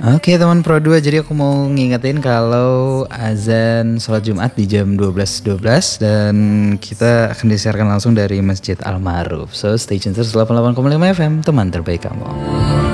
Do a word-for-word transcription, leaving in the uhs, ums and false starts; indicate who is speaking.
Speaker 1: Oke teman Pro dua, jadi aku mau ngingetin kalau azan sholat Jumat di jam dua belas dua belas dan kita akan disiarkan langsung dari Masjid Al Ma'ruf. So stay tune terus delapan puluh delapan koma lima F M, teman terbaik kamu.